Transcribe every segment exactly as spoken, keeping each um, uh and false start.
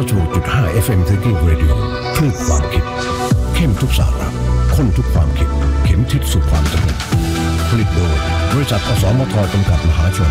สิบหกจุดห้า เอฟ เอ็ม Thinking Radio คลื่นความคิดเข้มทุกสาระข้นทุกความคิดเข็มทิศสู่ความสำเร็จผลิตโดยบริษัทอสมทจำกัดมหาชน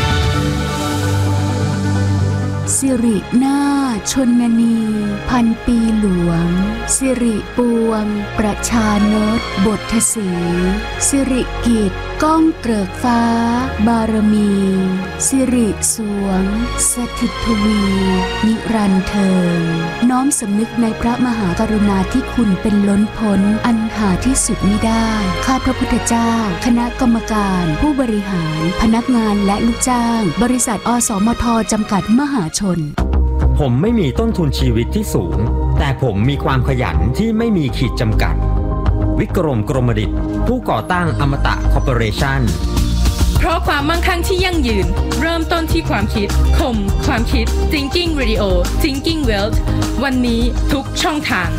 สิรินาชนนีพันปีหลวงสิริปวงประชานตบททศีสิริกิจก้องเกริกฟ้าบารมีสิริสวงสถิตทวีนิรันดร์เทิงน้อมสำนึกในพระมหากรุณาธิคุณเป็นล้นพ้นอันหาที่สุดมิได้ข้าพระพุทธเจ้าคณะกรรมการผู้บริหารพนักงานและลูกจ้างบริษัทอสมทจำกัดมหาชนผมไม่มีต้นทุนชีวิตที่สูงแต่ผมมีความขยันที่ไม่มีขีดจำกัดวิกรมกรมดิษฐ์ผู้ก่อตั้งอมตะคอร์ปอเรชั่นเพราะความมั่งคั่งที่ยั่งยืนเริ่มต้นที่ความคิดคมความคิด Thinking Radio Thinking Wealth วันนี้ทุกช่องทาง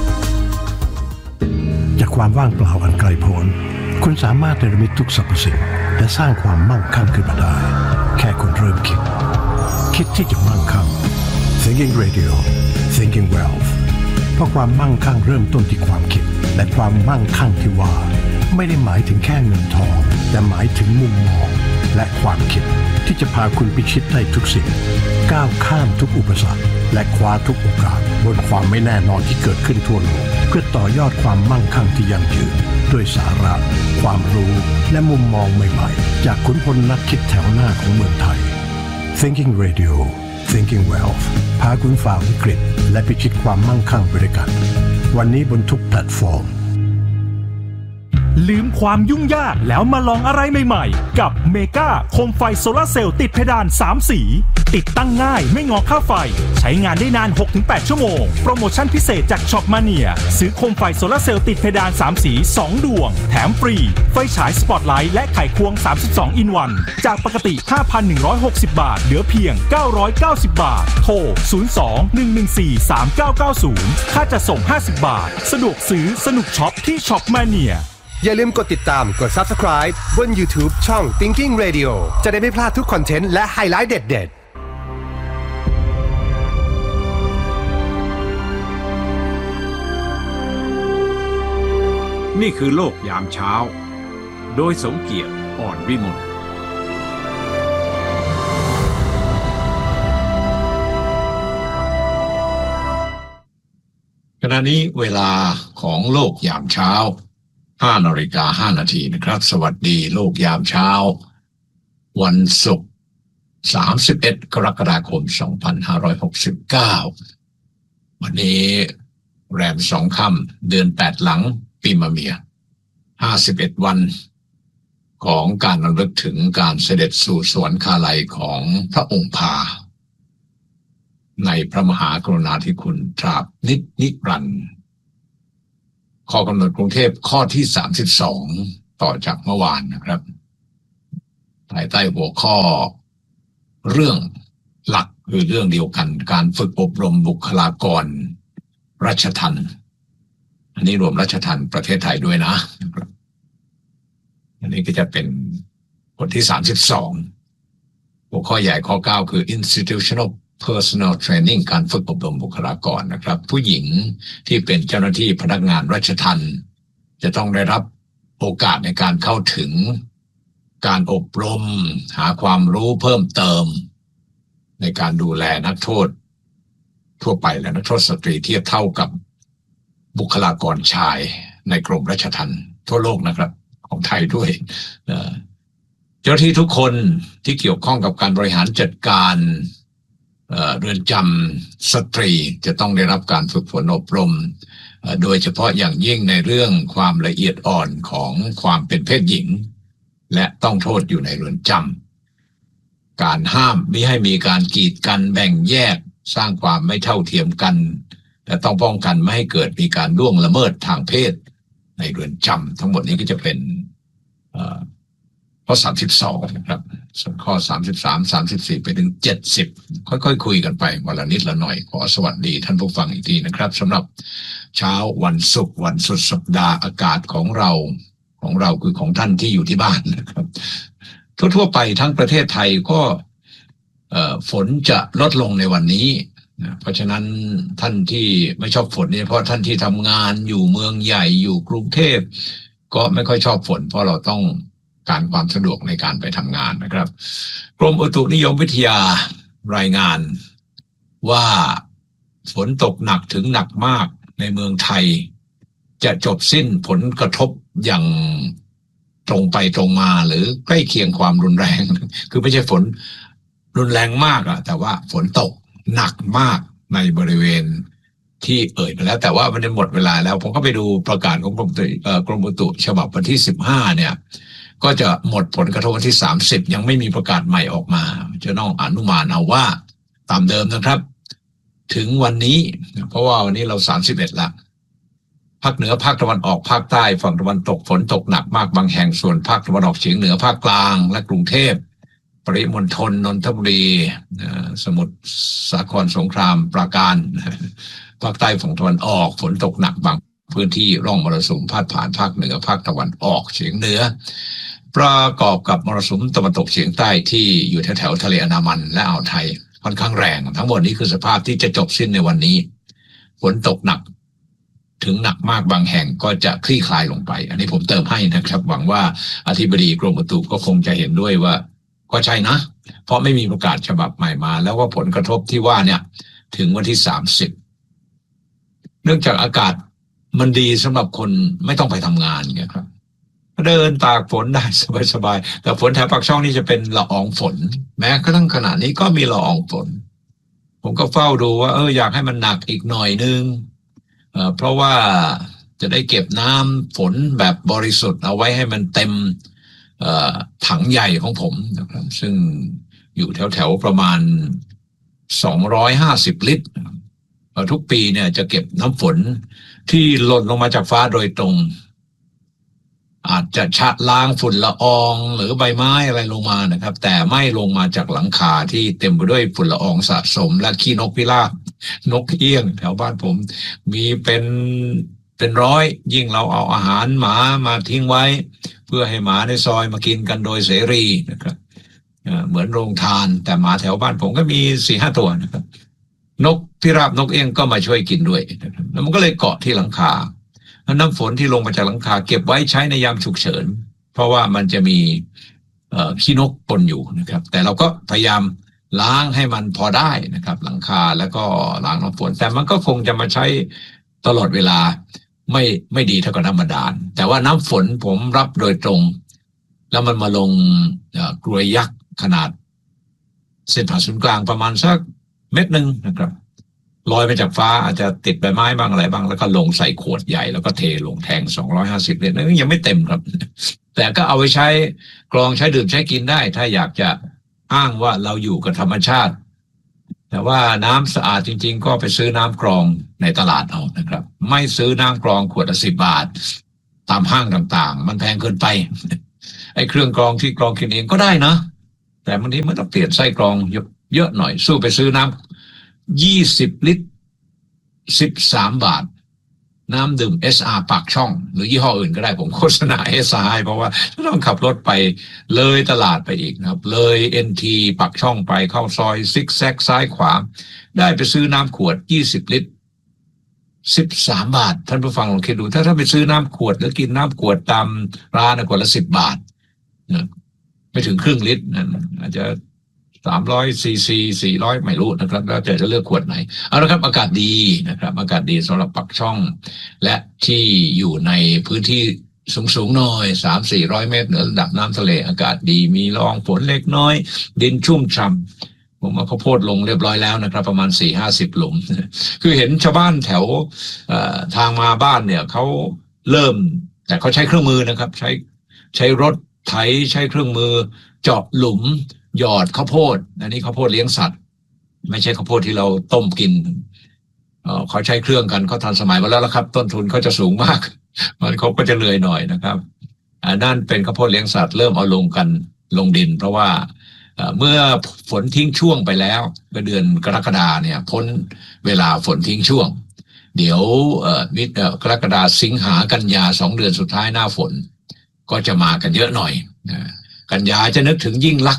จากความว่างเปล่าอันไกลโพ้นคุณสามารถเนรมิตทุกสรรพสิ่งและสร้างความมั่งคั่งขึ้นมาได้แค่คุณเริ่มคิดคิดที่จะมั่งคั่ง Thinking Radio Thinking Wealth เพราะความมั่งคั่งเริ่มต้นที่ความคิดและความมั่งคั่งที่ว่าไม่ได้หมายถึงแค่เงินทองแต่หมายถึงมุมมองและความคิดที่จะพาคุณพิชิตได้ทุกสิ่งก้าวข้ามทุกอุปสรรคและคว้าทุกโอกาสบนความไม่แน่นอนที่เกิดขึ้นทั่วโลกเพื่อต่อยอดความมั่งคั่งที่ยั่งยืนด้วยสาระความรู้และมุมมองใหม่ๆจากขุนพลนักคิดแถวหน้าของเมืองไทย Thinking Radio Thinking Wealth พาคุณฝ่าวิกฤตและพิชิตความมั่งคั่งไปด้วยกันวันนี้บนทุกแพลตฟอร์มลืมความยุ่งยากแล้วมาลองอะไรใหม่ๆกับเมกาโคมไฟโซลาร์เซลล์ติดเพดานสามสีติดตั้งง่ายไม่งอค่าไฟใช้งานได้นาน หกถึงแปด ชั่วโมงโปรโมชั่นพิเศษจากช็อปมาเนียซื้อโคมไฟโซลาร์เซลล์ติดเพดานสามสีสองดวงแถมฟรีไฟฉายสปอตไลท์และไขควงสามสิบสองอินวันจากปกติ ห้าพันหนึ่งร้อยหกสิบ บาทเหลือเพียงเก้าร้อยเก้าสิบ บาทโทรศูนย์ สอง หนึ่ง หนึ่ง สี่ สาม เก้า เก้า ศูนย์ค่าจัดส่งห้าสิบบาทสะดวกซื้อสนุกช็อปที่ช็อปมาเนียอย่าลืมกดติดตามกด Subscribe บน YouTube ช่อง Thinking Radio จะได้ไม่พลาดทุกคอนเทนต์และไฮไลท์เด็ดๆนี่คือโลกยามเช้าโดยสมเกียรติอ่อนวิมลขณะนี้เวลาของโลกยามเช้าห้านาฬิกาห้านาทีนะครับสวัสดีโลกยามเช้าวันศุกร์สามสิบเอ็ดกรกฎาคมสองพันห้าร้อยหกสิบเก้าวันนี้แรมสองค่ำเดือนแปดหลังปีมะเมียห้าสิบเอ็ดวันของการรำลึกถึงการเสด็จสู่สวรรคาลัยของพระองค์พาในพระมหากรุณาธิคุณตราบนิจนิรันดร์ข้อกำหนดกรุงเทพข้อที่สามสิบสองต่อจากเมื่อวานนะครับภายใต้หัวข้อเรื่องหลักคือเรื่องเดียวกันการฝึกอบรมบุคลากรราชทัณฑ์อันนี้รวมราชทัณฑ์ประเทศไทยด้วยนะอันนี้ก็จะเป็นบทที่สามสิบสองหัวข้อใหญ่ข้อเก้าคือ institutional personal training การฝึกอบรมบุคลากรนะครับผู้หญิงที่เป็นเจ้าหน้าที่พนักงานราชทัณฑ์จะต้องได้รับโอกาสในการเข้าถึงการอบรมหาความรู้เพิ่มเติมในการดูแลนักโทษทั่วไปและนักโทษสตรีเทียบเท่ากับบุคลากรชายในกรมราชทัณฑ์ทั่วโลกนะครับของไทยด้วยเจ้าหน้าที่ทุกคนที่เกี่ยวข้องกับการบริหารจัดการเรือนจำสตรีจะต้องได้รับการฝึกฝนอบรมโดยเฉพาะอย่างยิ่งในเรื่องความละเอียดอ่อนของความเป็นเพศหญิงและต้องโทษอยู่ในเรือนจำการห้ามไม่ให้มีการกีดกันแบ่งแยกสร้างความไม่เท่าเทียมกันและต้องป้องกันไม่ให้เกิดมีการล่วงละเมิดทางเพศในเรือนจำทั้งหมดนี้ก็จะเป็นข้อสามสิบสองนะครับส่วนข้อสามสิบสาม สามสิบสี่ไปถึงเจ็ดสิบค่อยๆคุยกันไปวันละนิดละหน่อยขอสวัสดีท่านผู้ฟังอีกทีนะครับสำหรับเช้าวันศุกร์วันสุดสัปดาห์อากาศของเราของเราคือของท่านที่อยู่ที่บ้านนะครับทั่วๆไปทั้งประเทศไทยก็ฝนจะลดลงในวันนี้นะเพราะฉะนั้นท่านที่ไม่ชอบฝนเนี่ยเพราะท่านที่ทำงานอยู่เมืองใหญ่อยู่กรุงเทพก็ไม่ค่อยชอบฝนเพราะเราต้องการความสะดวกในการไปทำงานนะครับกรมอุตุนิยมวิทยารายงานว่าฝนตกหนักถึงหนักมากในเมืองไทยจะจบสิ้นผลกระทบอย่างตรงไปตรงมาหรือใกล้เคียงความรุนแรงคือไม่ใช่ฝนรุนแรงมากอะแต่ว่าฝนตกหนักมากในบริเวณที่เอ่ยไปแล้วแต่ว่ามันจะหมดเวลาแล้วผมก็ไปดูประกาศของกรมกรมอุตุฉบับวันที่สิบห้าเนี่ยก็จะหมดผลกระทบวันที่สามสิบยังไม่มีประกาศใหม่ออกมาจะต้องอนุมานเอาว่าตามเดิมนะครับถึงวันนี้เพราะว่าวันนี้เราสามสิบเอ็ดละภาคเหนือภาคตะวันออกภาคใต้ฝั่งตะวันตกฝนตกหนักมากบางแห่งส่วนภาคตะวันออกเฉียงเหนือภาคกลางและกรุงเทพปริมณฑลนนทบุรีสมุทรสาครสงครามปราการภาคใต้ฝั่งตะวันออกฝนตกหนักบางพื้นที่ร่องมรสุมพาดผ่านภาคเหนือภาคตะวันออกเฉียงเหนือประกอบกับมรสุมตะวันตกเฉียงใต้ที่อยู่แถวๆทะเลอันดามันและอ่าวไทยค่อนข้างแรงทั้งหมดนี้คือสภาพที่จะจบสิ้นในวันนี้ฝนตกหนักถึงหนักมากบางแห่งก็จะคลี่คลายลงไปอันนี้ผมเติมให้นะครับหวังว่าอธิบดีกรมอุตุก็คงจะเห็นด้วยว่าก็ใช่นะเพราะไม่มีประกาศฉบับใหม่มาแล้วว่าผลกระทบที่ว่าเนี่ยถึงวันที่สามสิบเนื่องจากอากาศมันดีสำหรับคนไม่ต้องไปทำงานไงครับเดินตากฝนได้สบายๆแต่ฝนแถวปากช่องนี่จะเป็นละอองฝนแม้กระทั่งขณะนี้ก็มีละอองฝนผมก็เฝ้าดูว่าเอออยากให้มันหนักอีกหน่อยนึงเอ่อเพราะว่าจะได้เก็บน้ำฝนแบบบริสุทธิ์เอาไว้ให้มันเต็มเอ่อถังใหญ่ของผมนะครับซึ่งอยู่แถวๆประมาณสองร้อยห้าสิบลิตรทุกปีเนี่ยจะเก็บน้ำฝนที่หล่นลงมาจากฟ้าโดยตรงอาจจะชะล้างฝุ่นละอองหรือใบไม้อะไรลงมานะครับแต่ไม่ลงมาจากหลังคาที่เต็มไปด้วยฝุ่นละอองสะสมและขี้นกพิราบนกเอี้ยงแถวบ้านผมมีเป็นเป็นร้อยยิ่งเราเอาอาหารหมามาทิ้งไว้เพื่อให้หมาในซอยมากินกันโดยเสรีนะครับเหมือนโรงทานแต่หมาแถวบ้านผมก็มีสี่ห้าตัวนะครับนกพิราบนกเอี้ยงก็มาช่วยกินด้วยนะครับแล้วมันก็เลยเกาะที่หลังคาน้ำฝนที่ลงมาจากหลังคาเก็บไว้ใช้ในยามฉุกเฉินเพราะว่ามันจะมีขี้นกปนอยู่นะครับแต่เราก็พยายามล้างให้มันพอได้นะครับหลังคาแล้วก็ล้างน้ำฝนแต่มันก็คงจะมาใช้ตลอดเวลาไม่ไม่ดีเท่ากับน้ำบาดาลแต่ว่าน้ำฝนผมรับโดยตรงแล้วมันมาลงกรวยยักษ์ขนาดเส้นผ่าศูนย์กลางประมาณสักเม็ดหนึ่งนะครับลอยไปจากฟ้าอาจจะติดใบไม้บ้างอะไรบ้างแล้วก็ลงใส่ขวดใหญ่แล้วก็เทลงแทงสองร้อยห้าสิบลิตรนั้นยังไม่เต็มครับแต่ก็เอาไปใช้กรองใช้ดื่มใช้กินได้ถ้าอยากจะอ้างว่าเราอยู่กับธรรมชาติแต่ว่าน้ำสะอาดจริงๆก็ไปซื้อน้ำกรองในตลาดเอานะครับไม่ซื้อน้ำกรองขวดละสิบบาทตามห้างต่างๆมันแพงเกินไปไอ้เครื่องกรองที่กรองกินเองก็ได้นะแต่บางทีมันต้องเปลี่ยนไส้กรองเยอะหน่อยสู้ไปซื้อน้ำยี่สิบลิตรสิบสามบาทน้ำดื่ม เอส อาร์ ปากช่องหรือยี่ห้ออื่นก็ได้ผมโฆษณา เอส อาร์ เพราะว่าต้องขับรถไปเลยตลาดไปอีกนะครับเลย เอ็น ที ปากช่องไปเข้าซอยซิกแซกซ้ายขวาได้ไปซื้อน้ำขวดยี่สิบลิตรสิบสามบาทท่านผู้ฟังลองคิดดูถ้าถ้าไปซื้อน้ำขวดหรือกินน้ำขวดตามร้านขวดละสิบบาทนะไม่ถึงครึ่งลิตรนั่นอาจจะสามร้อยซีซีสี่ร้อยไม่รู้นะครับแล้วแต่จะเลือกขวดไหนเอาละครับอากาศดีนะครับอากาศดีสำหรับปากช่องและที่อยู่ในพื้นที่สูงๆหน่อยสามสี่ร้อยเมตรเหนือระดับน้ำทะเลอากาศดีมีละอองฝนเล็กน้อยดินชุ่มฉ่ำผมเอาข้าวโพดลงเรียบร้อยแล้วนะครับประมาณสี่ห้าสิบหลุมคือเห็นชาวบ้านแถวทางมาบ้านเนี่ยเขาเริ่มแต่เขาใช้เครื่องมือนะครับใช้ใช้รถไถใช้เครื่องมือเจาะหลุมหยอดข้าวโพดอันนี้ข้าวโพดเลี้ยงสัตว์ไม่ใช่ข้าวโพดที่เราต้มกินเอ่อเขาใช้เครื่องกันเขาทันสมัยมาแล้วละครับต้นทุนเขาจะสูงมากมันเขาก็จะเหนื่อยหน่อยนะครับอ่านั่นเป็นข้าวโพดเลี้ยงสัตว์เริ่มเอาลงกันลงดินเพราะว่าเมื่อฝนทิ้งช่วงไปแล้วเมื่อเดือนกรกฎาเนี่ยพ้นเวลาฝนทิ้งช่วงเดี๋ยวเอ่อมิถุนากรกฎาสิงหากันยาสองเดือนสุดท้ายหน้าฝนก็จะมากันเยอะหน่อยนะกันยาจะนึกถึงยิ่งลักษณ์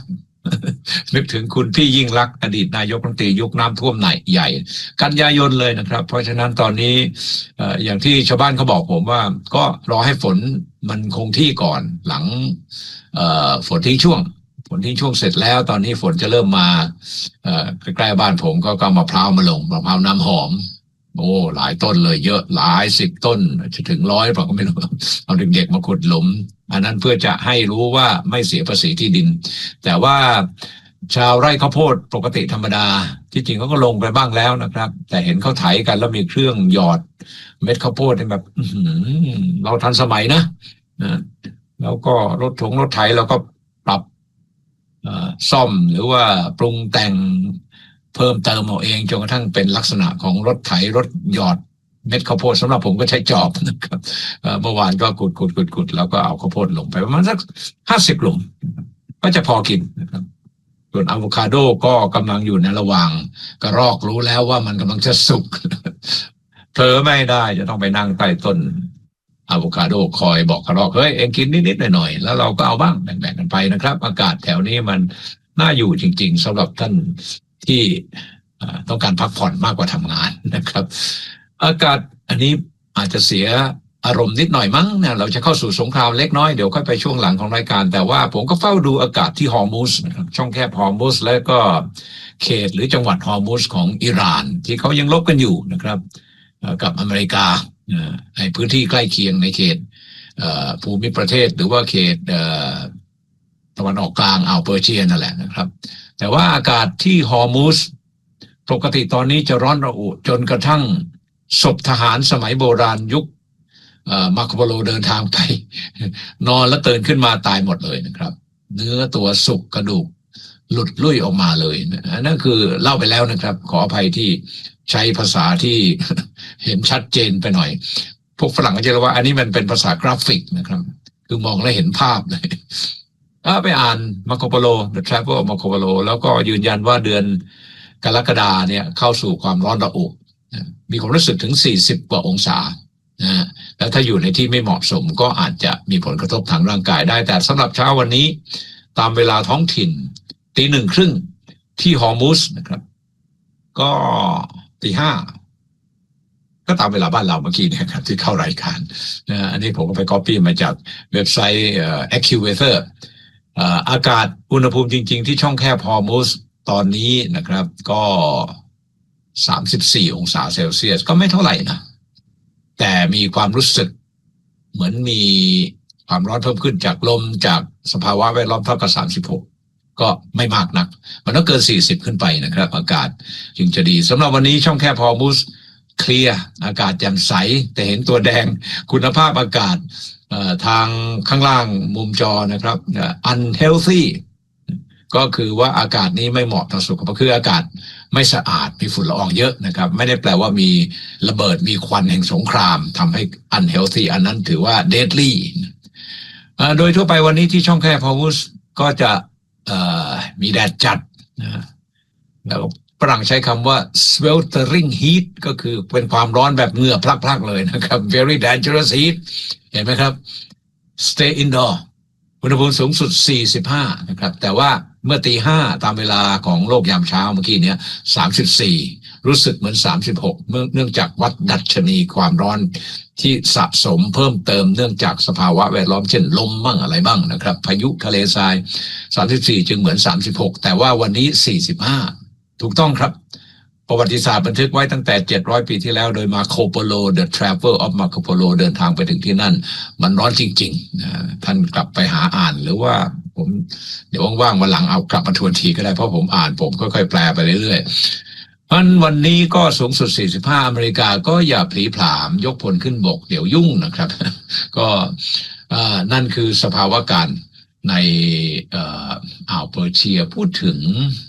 นึกถึงคุณพี่ยิ่งลักษณ์อดีตนายกรัฐมนตรียุคน้ำท่วมใหญ่กันยายนเลยนะครับเพราะฉะนั้นตอนนี้อย่างที่ชาวบ้านเขาบอกผมว่าก็รอให้ฝนมันคงที่ก่อนหลังฝนทิ้งช่วงฝนทิ้งช่วงเสร็จแล้วตอนนี้ฝนจะเริ่มมาใกล้ๆบ้านผมก็ก็มะพร้าวมาลงมะพร้าวน้ำหอมโอ้หลายต้นเลยเยอะหลายสิบต้นจะถึงร้อยเปล่าก็ไม่รู้เอาเด็กๆมาขุดหลุมอันนั้นเพื่อจะให้รู้ว่าไม่เสียภาษีที่ดินแต่ว่าชาวไร่ข้าวโพดปกติธรรมดาที่จริงเขาก็ลงไปบ้างแล้วนะครับแต่เห็นเขาไถกันแล้วมีเครื่องหยอดเม็ดข้าวโพดแบบเราทันสมัยนะแล้วก็รถถงรถไถเราก็ปรับซ่อมหรือว่าปรุงแต่งเพิ่มเติมเอาเองจนกระทั่งเป็นลักษณะของรถไถรถหยอดเม็ดข้าวโพดสำหรับผมก็ใช้จอบนะครับเมื่อวานก็ขุดขุดขุดขุดแล้วก็เอาข้าวโพดลงไปประมาณสักห้าสิบหลุมก็จะพอกินนะครับส่วนอะโวคาโดก็กำลังอยู่ในระหว่างกระรอกรู้แล้วว่ามันกำลังจะสุกเธอไม่ได้จะต้องไปนั่งใต้ต้นอะโวคาโดคอยบอกกระรอกเฮ้ยเองกินนิดๆหน่อยๆแล้วเราก็เอาบ้างแบ่งๆกันไปนะครับอากาศแถวนี้มันน่าอยู่จริงๆสำหรับท่านที่ต้องการพักผ่อนมากกว่าทำงานนะครับอากาศอันนี้อาจจะเสียอารมณ์นิดหน่อยมั้งเนี่ยเราจะเข้าสู่สงครามเล็กน้อยเดี๋ยวค่อยไปช่วงหลังของรายการแต่ว่าผมก็เฝ้าดูอากาศที่ฮอร์มุซนะครับช่องแคบฮอร์มุซและก็เขตหรือจังหวัดฮอร์มุซของอิหร่านที่เขายังลบกันอยู่นะครับกับอเมริกาในพื้นที่ใกล้เคียงในเขตภูมิประเทศหรือว่าเขตตะวันออกกลางอ่าวเปอร์เซียนั่นแหละนะครับแต่ว่าอากาศที่ฮอร์มุซปกติตอนนี้จะร้อนระอุจนกระทั่งศพทหารสมัยโบราณยุคมาโคโปโลเดินทางไปนอนแล้วตื่นขึ้นมาตายหมดเลยนะครับเนื้อตัวสุกกระดูกหลุดลุ่ยออกมาเลยนั่นคือเล่าไปแล้วนะครับขออภัยที่ใช้ภาษาที่เห็นชัดเจนไปหน่อยพวกฝรั่งก็จะเรียกว่าอันนี้มันเป็นภาษากราฟิกนะครับคือมองแล้วเห็นภาพเลยไปอ่านมาโคโปโล The Travel of Marco Polo แล้วก็ยืนยันว่าเดือนกรกฎาเนี่ยเข้าสู่ความร้อนระอุมีความรู้สึกถึงสี่สิบกว่าองศานะแล้วถ้าอยู่ในที่ไม่เหมาะสมก็อาจจะมีผลกระทบทางร่างกายได้แต่สำหรับเช้าวันนี้ตามเวลาท้องถิ่นตีหนึ่งครึ่งที่ฮอร์มุซนะครับก็ตีห้าก็ตามเวลาบ้านเราเมื่อกี้เนี่ยครับที่เข้ารายการนะอันนี้ผมก็ไปก๊อปปี้มาจากเว็บไซต์ AccuWeather อากาศอุณหภูมิจริงๆที่ช่องแคบฮอร์มุซตอนนี้นะครับก็สามสิบสี่องศาเซลเซียสก็ไม่เท่าไหร่นะแต่มีความรู้สึกเหมือนมีความร้อนเพิ่มขึ้นจากลมจากสภาวะแวดล้อมเท่ากับสามสิบหกก็ไม่มากนักมันต้องเกินสี่สิบขึ้นไปนะครับอากาศจึงจะดีสำหรับวันนี้ช่องแคบฮอร์มุซเคลียร์อากาศแจ่มใสแต่เห็นตัวแดงคุณภาพอากาศทางข้างล่างมุมจอนะครับ unhealthy ก็คือว่าอากาศนี้ไม่เหมาะต่อสุขภาพคืออากาศไม่สะอาดมีฝุ่นละอองเยอะนะครับไม่ได้แปลว่ามีระเบิดมีควันแห่งสงครามทำให้ unhealthy อันนั้นถือว่า deadly โดยทั่วไปวันนี้ที่ช่องแคบฮอร์มุซก็จะมีแดดจัดนะแล้วฝรั่งใช้คำว่า sweltering heat ก็คือเป็นความร้อนแบบเหงื่อพลักๆเลยนะครับ very dangerous heat เห็นไหมครับ stay indoor อุณหภูมิสูงสุดสี่สิบห้านะครับแต่ว่าเมื่อตีห้าตามเวลาของโลกยามเช้าเมื่อกี้เนี้ยสามสิบสี่รู้สึกเหมือนสามสิบหกเนื่องจากวัดดัชนีความร้อนที่สะสมเพิ่มเติมเนื่องจากสภาวะแวดล้อมเช่นลมบ้างอะไรบ้างนะครับพายุทะเลทรายสามสิบสี่จึงเหมือนสามสิบหกแต่ว่าวันนี้สี่สิบห้าถูกต้องครับประวัติศาสตร์บันทึกไว้ตั้งแต่เจ็ดร้อยปีที่แล้วโดยมาโคโปโล The Travel of Marco Polo เดินทางไปถึงที่นั่นมันร้อนจริงๆนะท่านกลับไปหาอ่านหรือว่าผมเดี๋ยวว่างๆวันหลังเอากลับมาทวนทีก็ได้เพราะผมอ่านผมค่อยๆแปลไปเรื่อยๆอันวันนี้ก็สูงสุดสี่สิบห้าอเมริกาก็อย่าผลีผลามยกพลขึ้นบกเดี๋ยวยุ่งนะครับก็นั่นคือสภาวะการในอ่าวเปอร์เซียพูดถึง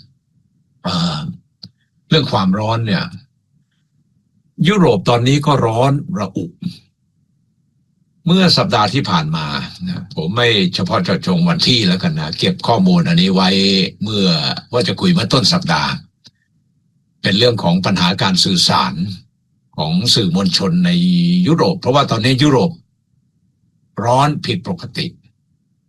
เรื่องความร้อนเนี่ยยุโรปตอนนี้ก็ร้อนระอุเมื่อสัปดาห์ที่ผ่านมานะผมไม่เฉพาะเจาะจงวันที่แล้วกันนะเก็บข้อมูลอันนี้ไว้เมื่อว่าจะคุยเมื่อต้นสัปดาห์เป็นเรื่องของปัญหาการสื่อสารของสื่อมวลชนในยุโรปเพราะว่าตอนนี้ยุโรปร้อนผิดปกติ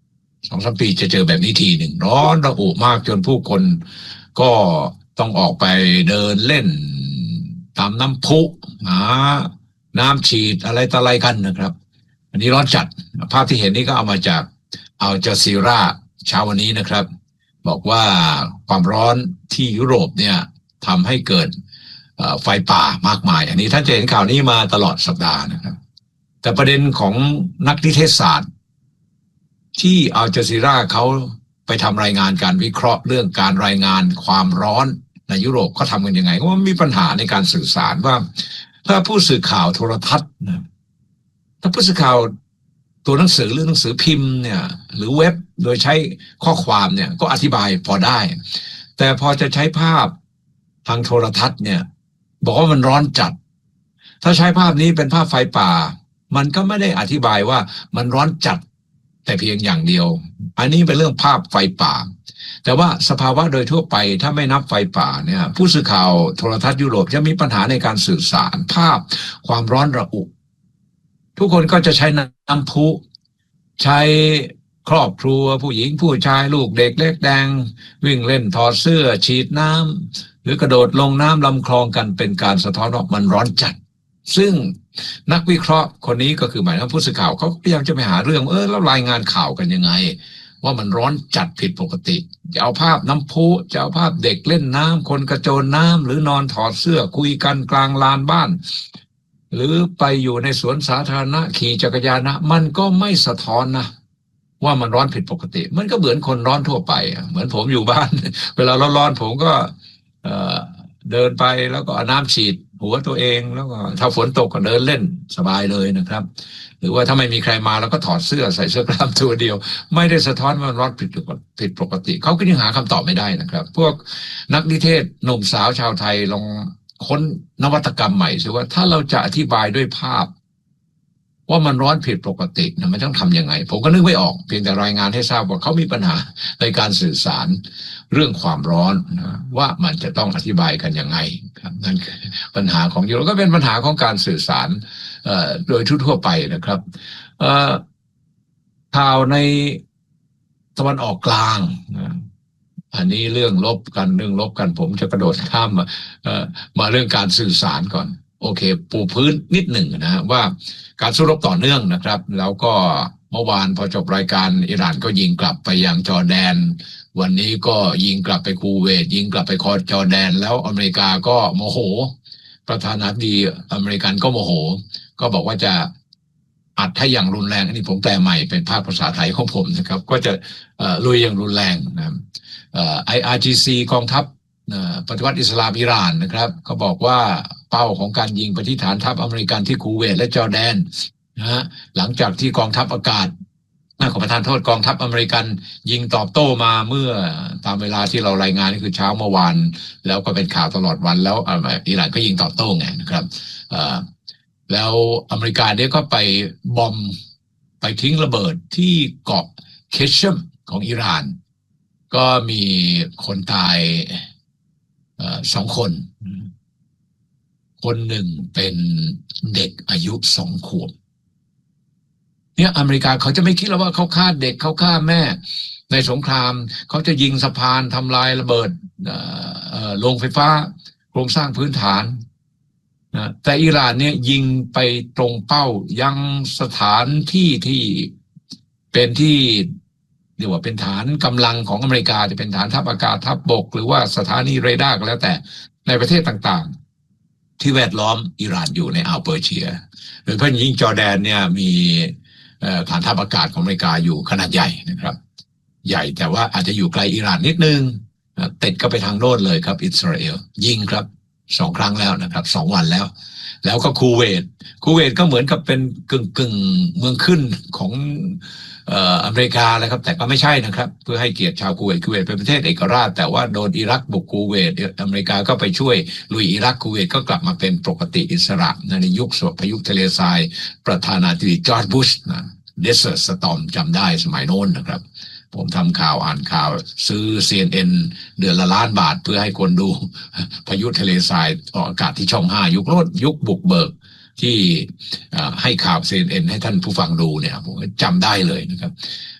สองสามปีจะเจอแบบนี้ทีหนึ่งร้อนระอุมากจนผู้คนก็ต้องออกไปเดินเล่นตามน้ำพุหาน้ำฉีดอะไรต่ออะไรกันนะครับอันนี้ร้อนจัดภาพที่เห็นนี้ก็เอามาจากอัลจาซีราเช้าวันนี้นะครับบอกว่าความร้อนที่ยุโรปเนี่ยทำให้เกิดไฟป่ามากมายอันนี้ท่านจะเห็นข่าวนี้มาตลอดสัปดาห์นะครับแต่ประเด็นของนักนิเทศศาสตร์ที่อัลจาซีราเขาไปทำรายงานการวิเคราะห์เรื่องการรายงานความร้อนในยุโรปเขาทำกันยังไงเพราะว่ามีปัญหาในการสื่อสารว่าถ้าผู้สื่อข่าวโทรทัศน์นะถ้าผู้สื่อข่าวตัวหนังสือหรือหนังสือพิมพ์เนี่ยหรือเว็บโดยใช้ข้อความเนี่ยก็อธิบายพอได้แต่พอจะใช้ภาพทางโทรทัศน์เนี่ยบอกว่ามันร้อนจัดถ้าใช้ภาพนี้เป็นภาพไฟป่ามันก็ไม่ได้อธิบายว่ามันร้อนจัดแต่เพียงอย่างเดียวอันนี้เป็นเรื่องภาพไฟป่าแต่ว่าสภาวะโดยทั่วไปถ้าไม่นับไฟป่าเนี่ยผู้สื่อข่าวโทรทัศน์ยุโรปจะมีปัญหาในการสื่อสารภาพความร้อนระอุทุกคนก็จะใช้น้ำพุใช้ครอบครัวผู้หญิงผู้ชายลูกเด็กเล็กแดงวิ่งเล่นถอดเสื้อฉีดน้ำหรือกระโดดลงน้ำลำคลองกันเป็นการสะท้อนว่ามันร้อนจัดซึ่งนักวิเคราะห์คนนี้ก็คือหมายถึงผู้สื่อข่าวเขาพยายามจะไปหาเรื่องเออแล้วรายงานข่าวกันยังไงว่ามันร้อนจัดผิดปกติจะเอาภาพน้ำพุจะเอาภาพเด็กเล่นน้ำคนกระโจนน้ำหรือนอนถอดเสื้อคุยกันกลางลานบ้านหรือไปอยู่ในสวนสาธารณะขี่จักรยานนะมันก็ไม่สะท้อนนะว่ามันร้อนผิดปกติมันก็เหมือนคนร้อนทั่วไปเหมือนผมอยู่บ้านเวลาร้อนๆผมก็เอ่อเดินไปแล้วก็เอาน้ำฉีดหัวตัวเองแล้วก็ถ้าฝนตกก็เดินเล่นสบายเลยนะครับหรือว่าถ้าไม่มีใครมาแล้วก็ถอดเสื้อใส่เสื้อกล้ามตัวเดียวไม่ได้สะท้อนว่ามันร้อนผิดผิดปกติเขาก็ยังหาคำตอบไม่ได้นะครับพวกนักนิเทศหนุ่มสาวชาวไทยลองค้นนวัตกรรมใหม่สิว่าถ้าเราจะอธิบายด้วยภาพว่ามันร้อนผิดปกตินะมันต้องทำยังไงผมก็นึกไม่ออกเพียงแต่รายงานให้ทราบว่าเขามีปัญหาในการสื่อสารเรื่องความร้อนนะว่ามันจะต้องอธิบายกันยังไงครับนั่นคือปัญหาของยุโรปก็เป็นปัญหาของการสื่อสารเอ่อโดยทั่วไปนะครับเอ่อข่าวในตะวันออกกลางนะอันนี้เรื่องลบกันเรื่องลบกันผมจะกระโดดข้ามมาเอ่อมาเรื่องการสื่อสารก่อนโอเคปูพื้นนิดหนึ่งนะว่าการสู้รบต่อเนื่องนะครับแล้วก็เมื่อวานพอจบรายการอิหร่านก็ยิงกลับไปยังจอร์แดนวันนี้ก็ยิงกลับไปคูเวตยิงกลับไปคอจอร์แดนแล้วอเมริกาก็โมโหประธานาธิบดีอเมริกันก็โมโหก็บอกว่าจะอัดให้อย่างรุนแรงอันนี้ผมแปลใหม่เป็นภาคภาษาไทยของผมนะครับก็จะลุยอย่างรุนแรงนะไอ อาร์ จี ซี กองทัพปฏิวัติอิสลามอิหร่านนะครับก็บอกว่าเป้าของการยิงไปที่ฐานทัพอเมริกันที่คูเวตและจอร์แดนนะฮะหลังจากที่กองทัพอากาศขอประทานโทษกองทัพอเมริกันยิงตอบโต้มาเมื่อตามเวลาที่เรารายงานนี่คือเช้าเมื่อวานแล้วก็เป็นข่าวตลอดวันแล้วอิหร่านก็ยิงตอบโต้ไงนะครับแล้วอเมริกาเนี่ยก็ไปบอมไปทิ้งระเบิดที่เกาะเคชัมของอิหร่านก็มีคนตายสองคนคนหนึ่งเป็นเด็กอายุสองขวบเนี่ยอเมริกาเขาจะไม่คิดแล้วว่าเขาฆ่าเด็กเขาฆ่าแม่ในสงครามเขาจะยิงสะพานทำลายระเบิดโรงไฟฟ้าโครงสร้างพื้นฐานนะแต่อิหร่านเนี่ยยิงไปตรงเป้ายังสถานที่ที่เป็นที่เรียกว่าเป็นฐานกำลังของอเมริกาจะเป็นฐานทัพอากาศทัพบกหรือว่าสถานีเรดาร์ก็แล้วแต่ในประเทศต่างๆที่แวดล้อมอิหร่านอยู่ในอ่าวเปอร์เซียโดยเฉพาะยิ่งจอร์แดนเนี่ยมีฐานทัพอากาศของอเมริกาอยู่ขนาดใหญ่นะครับใหญ่แต่ว่าอาจจะอยู่ไกลอิหร่านนิดนึงติดก็ไปทางโน้นเลยครับอิสราเอลยิงครับสองครั้งแล้วนะครับสองวันแล้วแล้วก็คูเวตคูเวตก็เหมือนกับเป็นกึ่งกึ่งเมืองขึ้นของเอ่ออเมริกาแล้วครับแต่ก็ไม่ใช่นะครับเพื่อให้เกียรติชาวคูเวตคูเวตเป็นประเทศเอกราชแต่ว่าโดนอิรักบุกคูเวตอเมริกาก็ไปช่วยลุยอิรักคูเวตก็กลับมาเป็นปกติอิสระในยุคสวพยุคทะเลทรายประธานาธิบดีจอร์จบุชนะเดสเซอร์สตอมจำได้สมัยโน้นนะครับผมทำข่าวอ่านข่าวซื้อ ซี เอ็น เอ็น เดือนละล้านบาทเพื่อให้คนดูพายุทะเลทรายออกอากาศที่ช่องห้ายุคโลดยุคบุกเบิกที่ให้ข่าว ซี เอ็น เอ็น ให้ท่านผู้ฟังดูเนี่ยผมจำได้เลยนะครับ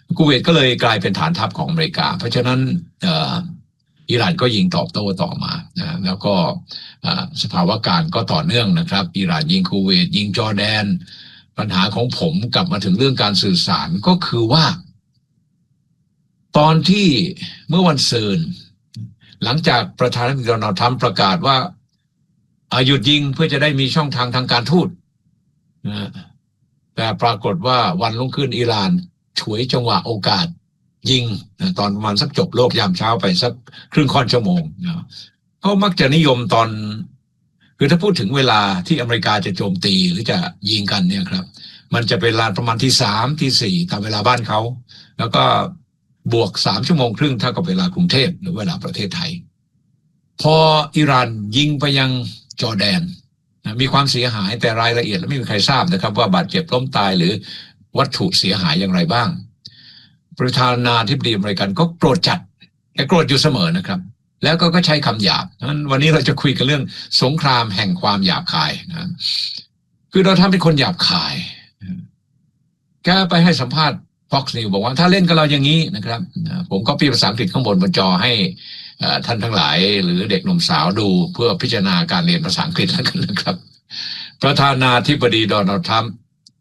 คูเวตก็เลยกลายเป็นฐานทัพของอเมริกาเพราะฉะนั้นอิหร่านก็ยิงตอบโต้ต่อมานะแล้วก็สภาวะการก็ต่อเนื่องนะครับอิหร่านยิงคูเวตยิงจอร์แดนปัญหาของผมกลับมาถึงเรื่องการสื่อสารก็คือว่าตอนที่เมื่อวันศุกร์หลังจากประธานาธิบดีโดนัลด์ทรัมป์ประกาศว่าหยุดยิงเพื่อจะได้มีช่องทางทางการทูตนะแต่ปรากฏว่าวันรุ่งขึ้นอิหร่านฉวยจังหวะโอกาสยิงนะตอนประมาณสักจบโลกยามเช้าไปสักครึ่งค่อนชั่วโมงนะเขามักจะนิยมตอนคือถ้าพูดถึงเวลาที่อเมริกาจะโจมตีหรือจะยิงกันเนี่ยครับมันจะเป็นเวลาประมาณที่สามที่สี่ตามเวลาบ้านเขาแล้วก็บวกสามชั่วโมงครึ่งเท่ากับเวลากรุงเทพหรือเวลาประเทศไทยพออิหร่านยิงไปยังจอร์แดนมีความเสียหายแต่รายละเอียดแล้วไม่มีใครทราบนะครับว่าบาดเจ็บล้มตายหรือวัตถุเสียหายอย่างไรบ้างประธานาธิบดีอเมริกันก็โกรธจัดแกโกรธอยู่เสมอนะครับแล้วก็ก็ใช้คำหยาบนั้นวันนี้เราจะคุยกันเรื่องสงครามแห่งความหยาบคายนะคือเราทำเป็นคนหยาบคายแกไปให้สัมภาษณ์ Fox News บอกว่าถ้าเล่นกับเราอย่างนี้นะครับผมก็พิมพ์ภาษาอังกฤษข้างบนบนจอให้ท่านทั้งหลายหรือเด็กหนุ่มสาวดูเพื่อพิจารณาการเรียนภาษาอังกฤษแล้วกันนะครับประธานาธิบดีโดนัลด์ทรัมป์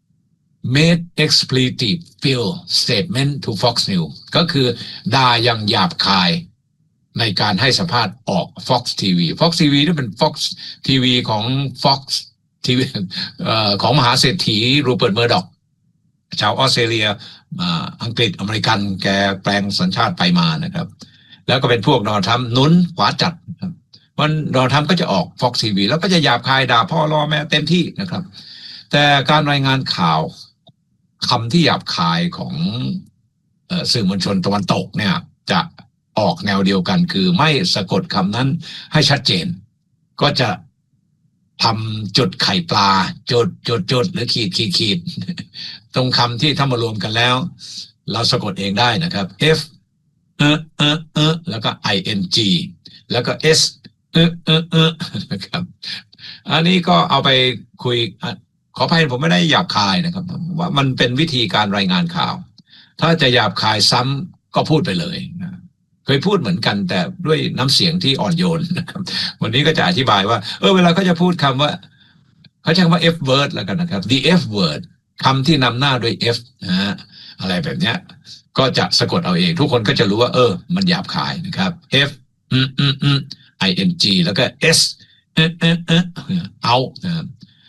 made expletive filled statement to Fox News ก็คือด่าอย่างหยาบคายในการให้สัมภาษณ์ออก Fox ที วี Fox ที วี นี่เป็น Fox ที วี ของ Fox ที วี เอ่อของมหาเศรษฐีรูเปิร์ตเมอร์ดอกชาวออสเตรเลียอังกฤษอเมริกันแกแปลงสัญชาติไปมานะครับแล้วก็เป็นพวกโดนัลด์ทรัมป์หนุนขวาจัดครับมันโดนัลด์ทรัมป์ก็จะออก Fox ที วี แล้วก็จะหยาบคายด่าพ่อล่อแม่เต็มที่นะครับแต่การรายงานข่าวคำที่หยาบคายของเอ่อสื่อมวลชนตะวันตกเนี่ยจะออกแนวเดียวกันคือไม่สะกดคำนั้นให้ชัดเจนก็จะทำจุดไข่ปลาจุดจุดจุดหรือขีดขีดขีดตรงคำที่ถ้ามารวมกันแล้วเราสะกดเองได้นะครับ F เออเออเออแล้วก็ ing แล้วก็ S เออเออเออนะครับอันนี้ก็เอาไปคุยขออภัยผมไม่ได้หยาบคายนะครับว่ามันเป็นวิธีการรายงานข่าวถ้าจะหยาบคายซ้ำก็พูดไปเลยนะเคยพูดเหมือนกันแต่ด้วยน้ำเสียงที่อ่อนโยนนะครับวันนี้ก็จะอธิบายว่าเออเวลาเขาจะพูดคำว่าเขาใช้คำว่า F word แล้วกันนะครับ the F word คำที่นำหน้าด้วย F นะฮะอะไรแบบเนี้ยก็จะสะกดเอาเองทุกคนก็จะรู้ว่าเออมันหยาบคายนะครับ F อืมอืมอืม ing แล้วก็ S เออเออเออเอานะครับ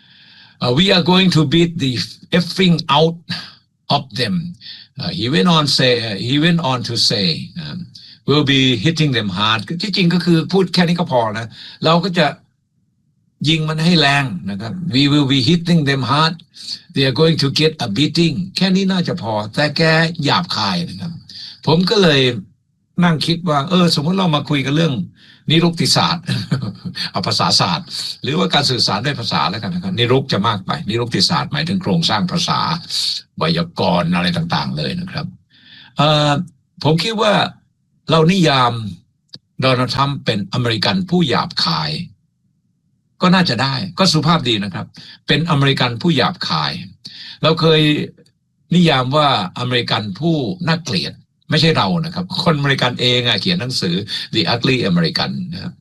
we are going to beat the effing out of them uh, he went on say uh, he went on to say um, we'll be hitting them hard ที่จริงก็คือพูดแค่นี้ก็พอนะเราก็จะยิงมันให้แรงนะครับ we will be hitting them hard they are going to get a beating แค่นี้น่าจะพอแต่แกหยาบคายนะครับผมก็เลยนั่งคิดว่าเออสมมติเรามาคุยกันเรื่องนิรุกติศาสตร์ เอาภาษาศาสตร์หรือว่าการสื่อสารด้วยภาษาแล้วกันนะครับนิรุกจะมากไปนิรุกติศาสตร์หมายถึงโครงสร้างภาษาไวยากรณ์อะไรต่างๆเลยนะครับเอ่อผมคิดว่าเรานิยามโดนัลด์ทรัมป์เป็นอเมริกันผู้หยาบคายก็น่าจะได้ก็สุภาพดีนะครับเป็นอเมริกันผู้หยาบคายเราเคยนิยามว่าอเมริกันผู้น่าเกลียดไม่ใช่เรานะครับคนอเมริกันเองอ่ะเขียนหนังสือ The Ugly American นะครับ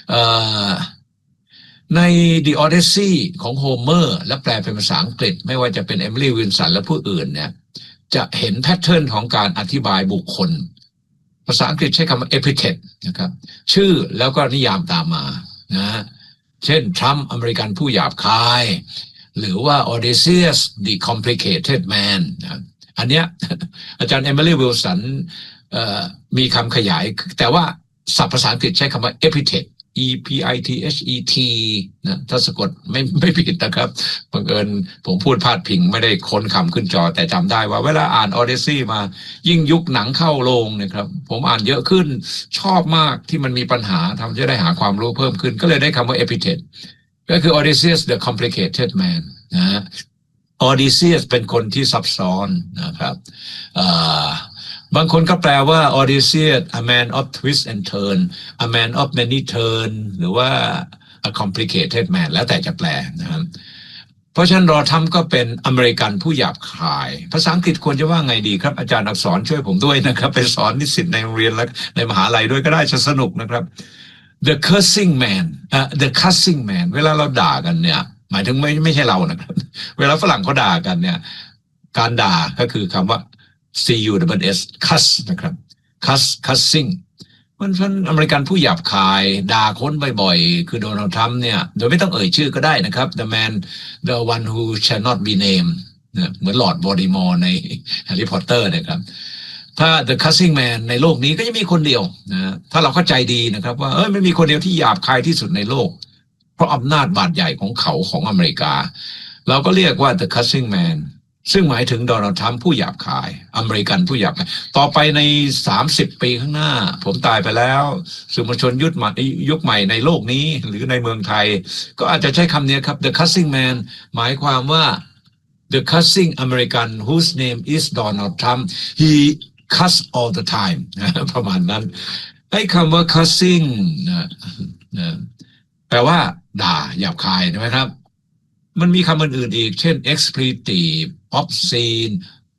ใน The Odyssey ของโฮเมอร์และแปลเป็นภาษาอังกฤษไม่ว่าจะเป็นเอมิลี่วินสันและผู้อื่นเนี่ยจะเห็นแพทเทิร์นของการอธิบายบุคคลภาษาอังกฤษใช้คำว่า epithet นะครับชื่อแล้วก็นิยามตามมานะเช่นทรัมป์อเมริกันผู้หยาบคายหรือว่า Odysseus the complicated man นะอันเนี้ยอาจารย์เอมิลี่วิลสันมีคำขยายแต่ว่าศัพท์ภาษาอังกฤษใช้คำว่า epithet e p i t h e t นะถ้าสะกดไม่ไม่ผิดนะครับบังเอิญผมพูดพลาดพิงไม่ได้ค้นคำขึ้นจอแต่จำได้ว่าเวลาอ่าน Odyssey มายิ่งยุคหนังเข้าโรงนะครับผมอ่านเยอะขึ้นชอบมากที่มันมีปัญหาทำให้ได้หาความรู้เพิ่มขึ้นก็เลยได้คำว่า epithet ก็คือ Odysseus the complicated man นะ Odysseus เป็นคนที่ซับซ้อนนะครับบางคนก็แปลว่า Odysseus a man of twist and turn a man of many turn หรือว่า a complicated man แล้วแต่จะแปลนะครับเพราะฉะนั้นรอทำก็เป็นอเมริกันผู้หยาบคายภาษาอังกฤษควรจะว่าไงดีครับอาจารย์อักษรช่วยผมด้วยนะครับไปสอนนิสิตในโรงเรียนและในมหาลัยด้วยก็ได้จะสนุกนะครับ the cursing man อ่ะ the cussing man เวลาเราด่ากันเนี่ยหมายถึงไม่ไม่ใช่เรานะครับเวลาฝรั่งเขาด่ากันเนี่ยการด่าก็คือคำว่า c u w s cuss นะครับ cuss cussing มันเป็นอเมริกันผู้หยาบคายด่าคนบ่อยๆคือโดนัลด์ทรัมป์เนี่ยโดยไม่ต้องเอ่ยชื่อก็ได้นะครับ the man the one who shall not be named เหมือนลอร์ดวอลดิมอร์ในแฮร์รี่พอตเตอร์นะครับถ้า the cussing man ในโลกนี้ก็จะมีคนเดียวนะถ้าเราเข้าใจดีนะครับว่าเอ้ยไม่มีคนเดียวที่หยาบคายที่สุดในโลกเพราะอำนาจบาดใหญ่ของเขาของอเมริกาเราก็เรียกว่า the cussing man ซึ่งหมายถึงโดนัลด์ทรัมป์ผู้หยาบคายอเมริกันผู้หยาบคายต่อไปในสามสิบปีข้างหน้าผมตายไปแล้วสื่อมวลชนยุคใหม่ยุคใหม่ในโลกนี้หรือในเมืองไทยก็อาจจะใช้คำนี้ครับ the cussing man หมายความว่า the cussing American whose name is Donald Trump he cuss all the time ประมาณนั้นไอ้คำว่า cussing นะนะแปลว่าด่าหยาบคายใช่ไหมครับมันมีคำอื่นๆอีกเช่น expletive obscene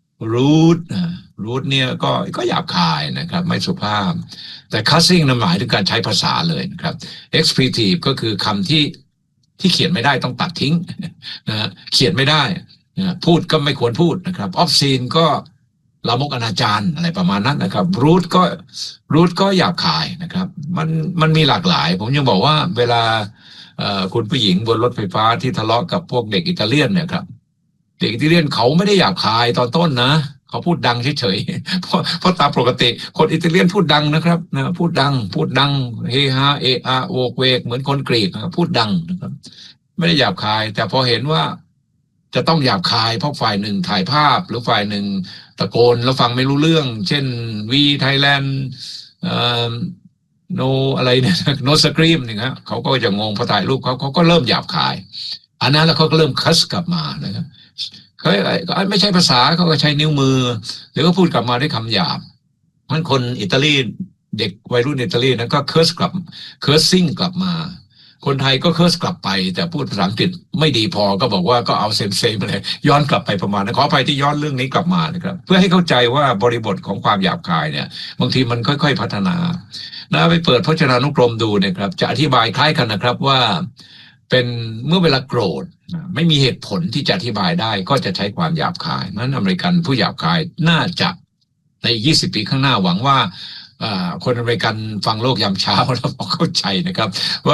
rude rude เนี่ยก็ก็หยาบคายนะครับไม่สุภาพแต่ cussing นั้นหมายถึงการใช้ภาษาเลยนะครับ expletive ก็คือคำที่ที่เขียนไม่ได้ต้องตัดทิ้งนะเขียนไม่ได้นะพูดก็ไม่ควรพูดนะครับ obscene ก็ลามกอนาจารอะไรประมาณนั้นนะครับ rude ก็ rude ก็หยาบคายนะครับมันมันมีหลากหลายผมยังบอกว่าเวลาคุณผู้หญิงบนรถไฟฟ้าที่ทะเลาะกับพวกเด็กอิตาเลียนเนี่ยครับเด็กอิตาเลียนเขาไม่ได้หยาบคายตอนต้นนะเขาพูดดังเฉยๆเพราะเพราะตามปกติคนอิตาเลียนพูดดังนะครับนะพูดดังพูดดังเฮฮาเอะอะโวกเวกเหมือนคนกรีกพูดดังนะครับไม่ได้หยาบคายแต่พอเห็นว่าจะต้องหยาบคายเพราะฝ่ายหนึ่งถ่ายภาพหรือฝ่ายหนึ่งตะโกนแล้วฟังไม่รู้เรื่องเช่นวีไทยแลนด์โนอะไรเนี่ยโนสกรีมนี่ครับเขาก็จะงงพอถ่ายรูปเขาเขาก็เริ่มหยาบคายอันนั้นแล้วเขาก็เริ่มคัสกลับมานะครับเขาไม่ใช่ภาษาเขาก็ใช้นิ้วมือหรือก็พูดกลับมาด้วยคำหยาบมันคนอิตาลีเด็กวัยรุ่นอิตาลีนั้นก็เคิร์สกลับเคิร์สซิ่งกลับมาคนไทยก็เคิร์สกลับไปแต่พูดภาษาอังกฤษไม่ดีพอก็บอกว่าก็เอาเซมเซมเลยย้อนกลับไปประมาณนั้นขออภัยที่ย้อนเรื่องนี้กลับมานะครับเพื่อให้เข้าใจว่าบริบทของความหยาบคายเนี่ยบางทีมันค่อยๆพัฒนานะไปเปิดพจนานุกรมดูนะครับจะอธิบายคล้ายกันนะครับว่าเป็นเมื่อเวลาโกรธไม่มีเหตุผลที่จะอธิบายได้ก็จะใช้ความหยาบคายนั้นอเมริกันผู้หยาบคายน่าจะในยี่สิบปีข้างหน้าหวังว่าคนอเมริกันฟังโลกยามเช้าแล้วเข้าใจนะครับว่า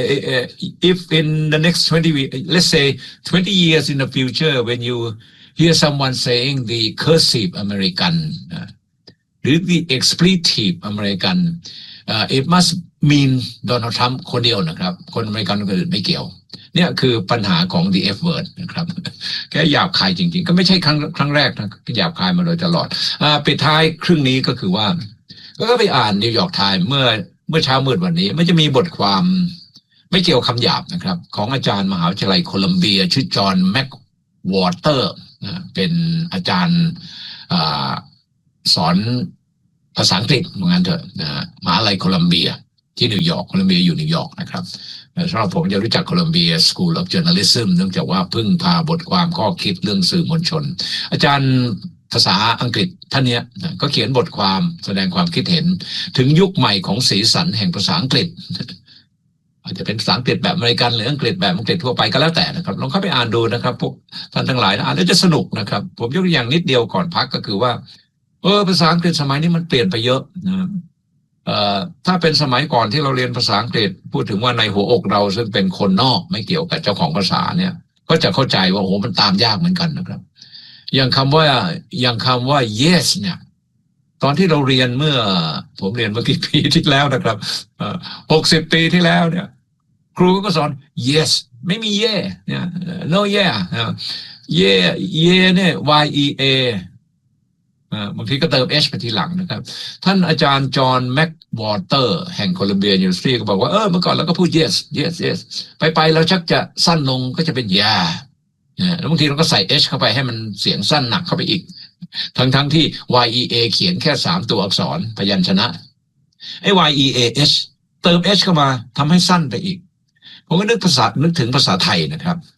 if in the next twenty let's say twenty years in the future when you hear someone saying the cursive American หรือ the expletive American uh, it must mean Donald Trump คนเดียวนะครับคนอเมริกันคนอื่นไม่เกี่ยวเนี่ยคือปัญหาของ the F word นะครับแค่หยาบคายจริงๆก็ไม่ใช่ครั้งครั้งแรกนะหยาบคายมาโดยตลอดอ่าปิดท้ายครึ่งนี้ก็คือว่าก็ไปอ่านนิวยอร์กไทม์เมื่อเมื่อเช้ามืดวันนี้มันจะมีบทความไม่เกี่ยวคำหยาบนะครับของอาจารย์มหาวิทยาลัยโคลัมเบียชื่อจอห์นแม็กวอเตอร์นะเป็นอาจารย์อ่าสอนภาษาอังกฤษเหมือนกันเถอะนะมหาวิทยาลัยโคลัมเบียที่นิวยอร์กโคลัมเบียอยู่นิวยอร์กนะครับสำหรับผมจะรู้จักโคลัมเบีย School of Journalism เนื่องจากว่าพึ่งพาบทความข้อคิดเรื่องสื่อมวลชนอาจารย์ภาษาอังกฤษท่านเนี้ยก็เขียนบทความแสดงความคิดเห็นถึงยุคใหม่ของสีสันแห่งภาษาอังกฤษอาจจะเป็นภาษาอังกฤษแบบอเมริกันหรืออังกฤษแบบอังกฤษทั่วไปก็แล้วแต่นะครับลองเข้าไปอ่านดูนะครับพวกท่านทั้งหลายอ่านแล้วจะสนุกนะครับผมยกตัวอย่างนิดเดียวก่อนพักก็คือว่าเออภาษาอังกฤษสมัยนี้มันเปลี่ยนไปเยอะนะเอ่อถ้าเป็นสมัยก่อนที่เราเรียนภาษาอังกฤษพูดถึงว่าในหัวอกเราซึ่งเป็นคนนอกไม่เกี่ยวกับเจ้าของภาษาเนี่ยก็จะเข้าใจว่าโอ้มันตามยากเหมือนกันนะครับอย่างคำว่าอย่างคำว่า yes เนี่ยตอนที่เราเรียนเมื่อผมเรียนเมื่อกี่ปีที่แล้วนะครับหกสิบปีที่แล้วเนี่ยครูก็สอน yes ไม่มี yeah เนี่ย no yeah yeah yeah เนี่ย y e a บางทีก็เติม h ไปทีหลังนะครับท่านอาจารย์จอห์นแม็กวอเตอร์แห่งโคลัมเบีย University ก็บอกว่าเออเมื่อก่อนเราก็พูด yes yes yes ไปไปเราชักจะสั้นลงก็จะเป็น yeahแล้วบางทีเราก็ใส่ h เข้าไปให้มันเสียงสั้นหนักเข้าไปอีกทั้งทั้งที่ yeah เขียนแค่สามตัวอักษรพยัญชนะไอ้ yeah เติม h เข้ามาทำให้สั้นไปอีกผมก็นึกภาษานึกถึงภาษาไทยนะครับ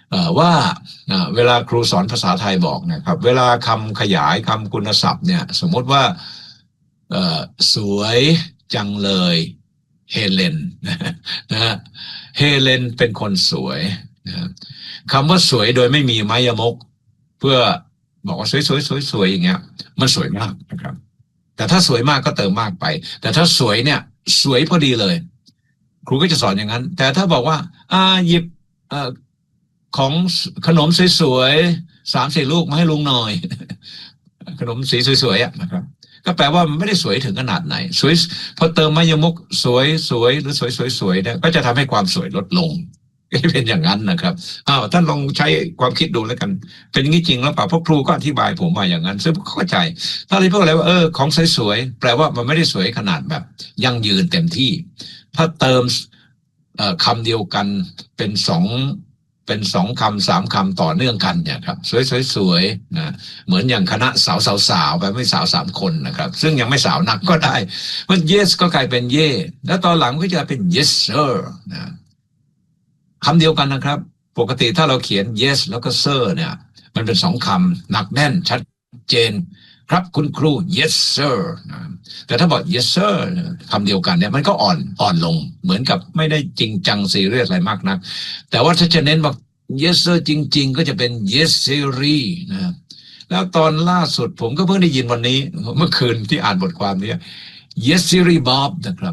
ว่าเวลาครูสอนภาษาไทยบอกนะครับเวลาคำขยายคำคุณศัพท์เนี่ยสมมติว่าสวยจังเลยเฮเลนนะฮะเฮเลนเป็นคนสวยนะคำว่าสวยโดยไม่มีไมยมกเพื่อบอกว่าสวยสวยสวยสวยอย่างเงี้ยมันสวยมากนะครับแต่ถ้าสวยมากก็เติมมากไปแต่ถ้าสวยเนี่ยสวยพอดีเลยครูก็จะสอนอย่างนั้นแต่ถ้าบอกว่าอ่าหยิบเอ่อของขนมสวยๆสามสี่ลูกมาให้ลุงหน่อยขนมสีสวยๆอ่ะนะครับก็แปลว่ามันไม่ได้สวยถึงขนาดไหนสวยพอเติมไมยมกสวยสวยหรือสวยสวยสวยเนี่ยก็จะทำให้ความสวยลดลงเป็นอย่างนั้นนะครับอ้าวท่านลองใช้ความคิดดูแล้วกันเป็นอย่างนี้จริงแล้วเปล่าเพราะครูก็อธิบายผมมาอย่างนั้นซึ่งเข้าใจถ้าเราพูดอะไรว่าเออของสวยๆแปลว่ามันไม่ได้สวยขนาดแบบยั่งยืนเต็มที่ถ้าเติมเอ่อคำเดียวกันเป็นสองเป็นสองคำสามคำต่อเนื่องกันเนี่ยครับสวยๆนะเหมือนอย่างคณะสาวสาวๆแบบไม่สาวสามคนนะครับซึ่งยังไม่สาวนักก็ได้มัน yes ก็กลายเป็นเย่แล้วตอนหลังก็จะเป็น yes sir นะคำเดียวกันนะครับปกติถ้าเราเขียน yes แล้วก็ sir เนี่ยมันเป็นสองคำหนักแน่นชัดเจนครับคุณครู yes sir นะแต่ถ้าบอก yes sir คำเดียวกันเนี่ยมันก็อ่อนอ่อนลงเหมือนกับไม่ได้จริงจังซีเรียสอะไรมากนักแต่ว่าถ้าจะเน้นบอก yes sir จริงๆก็จะเป็น yes siri นะแล้วตอนล่าสุดผมก็เพิ่งได้ยินวันนี้เมื่อคืนที่อ่านบทความนี้ yes siri Bob นะครับ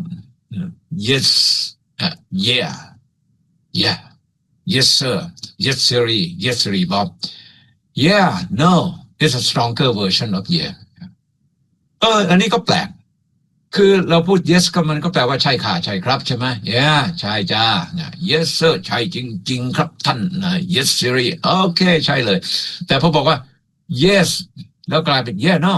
yes uh, yeah yeah yes sir yes siri yes siri Bob yeah no it's a stronger version of yeah เอออันนี้ก็แปลกคือเราพูด yes ก็มันก็แปลว่าใช่ค่ะใช่ครับใช่ไหม yeah ใช่จ้า yes sir ใช่จริงๆครับท่าน yes siri โอเคใช่เลยแต่พอบอกว่า yes แล้วกลายเป็น yeah no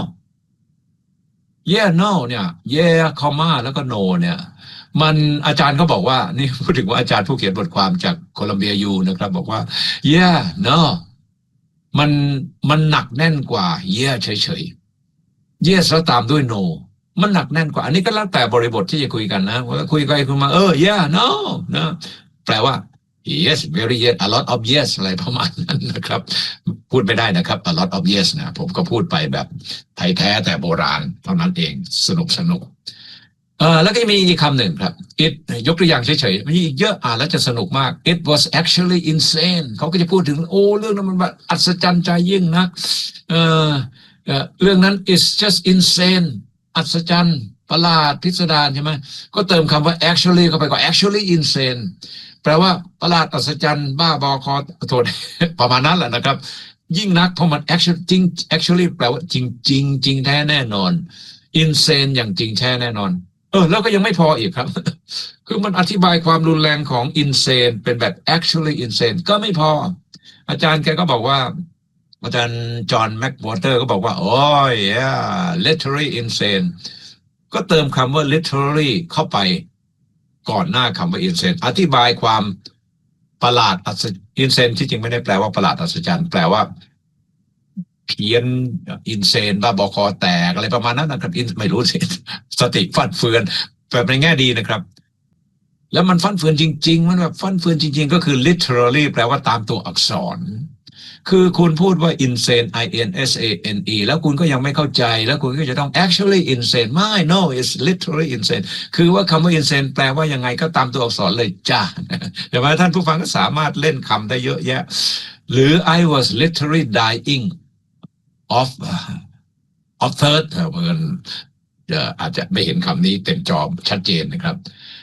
yeah no เนี่ย yeah comma แล้วก็ no เนี่ยมันอาจารย์เขาบอกว่านี่พูดถึงว่าอาจารย์ผู้เขียนบทความจากโคลัมเบียยูนะครับบอกว่า yeah no มันมันหนักแน่นกว่า yeah เฉยๆ yes แล้วตามด้วย no มันหนักแน่นกว่าอันนี้ก็แล้วแต่บริบทที่จะคุยกันนะว่าคุยไปคุยมาเออ yeah no นะแปลว่า yes very yes a lot of yes อะไรประมาณนั้นนะครับพูดไม่ได้นะครับ a lot of yes นะผมก็พูดไปแบบไทยแท้แต่โบราณเท่านั้นเองสนุกสนุกเออแล้วก็มีอีกคำหนึ่งครับ it ยกตัวอย่างเฉยๆมีอีกเยอะอ่านแล้วจะสนุกมาก it was actually insane เขาก็จะพูดถึงโอ้เรื่องนั้นมันแบบอัศจรรย์ใจยิ่งนะเออเรื่องนั้น is just insane อัศจรรย์ประหลาดพิสดารใช่ไหมก็เติมคำว่า actually เข้าไปก็ actually insane แปลว่าประหลาดอัศจรรย์บ้าบอคอโทษประมาณนั้นแหละนะครับยิ่งนักเพราะมัน actually จริง actually แปลว่าจริงจริงจริงแท้แน่นอน insane อย่างจริงแท้แน่นอนเออแล้วก็ยังไม่พออีกครับ คือมันอธิบายความรุนแรงของ insane เป็นแบบ actually insane ก็ไม่พออาจารย์แกก็บอกว่าอาจารย์จอห์นแม็กวอเตอร์ก็บอกว่าโอ้ย yeah literally insane ก็เติมคำว่า literally เข้าไปก่อนหน้าคำว่า insane อธิบายความประหลาด insane ที่จริงไม่ได้แปลว่าประหลาดอัศจรรย์แปลว่าเพี้ยน insane บ้าบอคอแตกอะไรประมาณนั้นนะครับไม่รู้สิสติฟั่นเฟือนแบบในแง่ดีนะครับแล้วมันฟั่นเฟือนจริงๆมันแบบฟั่นเฟือนจริงๆก็คือ literally แปลว่าตามตัวอักษรคือคุณพูดว่า insane i n s a n e แล้วคุณก็ยังไม่เข้าใจแล้วคุณก็จะต้อง actually insane ไม่ no it's literally insane คือว่าคำว่า insane แปลว่ายังไงก็ตามตัวอักษรเลยจ้าแต่ว่าท่านผู้ฟังก็สามารถเล่นคำได้เยอะแยะหรือ I was literally dying of of third เพื่อนอาจจะไม่เห็นคำนี้เต็มจอชัดเจนนะครับ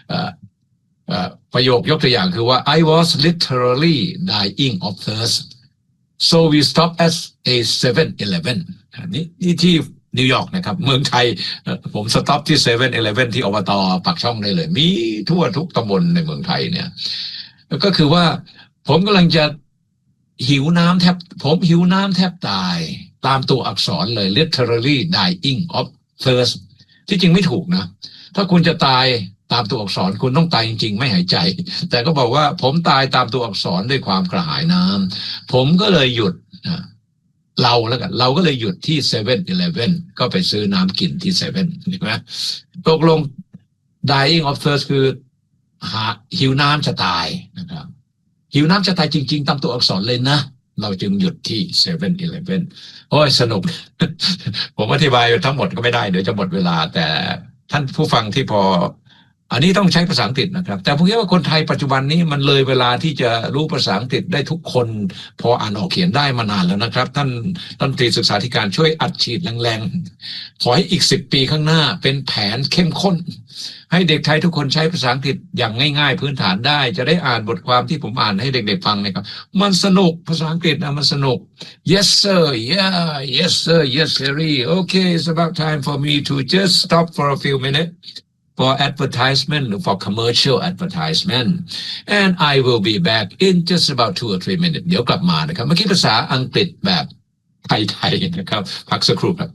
ประโยคยกตัวอย่างคือว่า I was literally dying of thirst so we stopped at a เซเว่น eleven นี่นี่ที่นิวยอร์กนะครับเมืองไทยผมสต็อปที่ เซเว่น eleven ที่อบต.ปักช่องได้เลยมีทั่วทุกตำบลในเมืองไทยเนี่ยก็คือว่าผมกำลังจะหิวน้ำแทบผมหิวน้ำแทบตายตามตัวอักษรเลย literally dying of thirst ที่จริงไม่ถูกนะถ้าคุณจะตายตามตัวอักษรคุณต้องตายจริงๆไม่หายใจแต่ก็บอกว่าผมตายตามตัวอักษรด้วยความกระหายน้ำผมก็เลยหยุดเราแล้วกันเราก็เลยหยุดที่ เซเว่น eleven ก็ไปซื้อน้ำกินที่เซเว่นเห็นไหมตกลง dying of thirst คือหาหิวน้ำจะตายนะครับหิวน้ำจะตายจริงๆตามตัวอักษรเลยนะเราจึงหยุดที่ เซเว่นอีเลฟเว่น โอ้ยสนุก ผมอธิบายทั้งหมดก็ไม่ได้เดี๋ยวจะหมดเวลาแต่ท่านผู้ฟังที่พออันนี้ต้องใช้ภาษาอังกฤษนะครับแต่ผมคิดว่าคนไทยปัจจุบันนี้มันเลยเวลาที่จะรู้ภาษาอังกฤษได้ทุกคนพออ่านออกเขียนได้มานานแล้วนะครับท่านรัฐมนตรีศึกษาธิการช่วยอัดฉีดแรงๆขอให้อีกสิบปีข้างหน้าเป็นแผนเข้มข้นให้เด็กไทยทุกคนใช้ภาษาอังกฤษอย่างง่ายๆพื้นฐานได้จะได้อ่านบทความที่ผมอ่านให้เด็กๆฟังนะครับมันสนุกภาษาอังกฤษนะมันสนุก yes sir yeah yes sir yes sir okay it's about time for me to just stop for a few minutes for advertisement or for commercial advertisement and I will be back in just about two or three minutes เดี๋ยวกลับมานะครับเมื่อกี้ภาษาอังกฤษแบบไทยๆนะครับพักสักครู่ครับ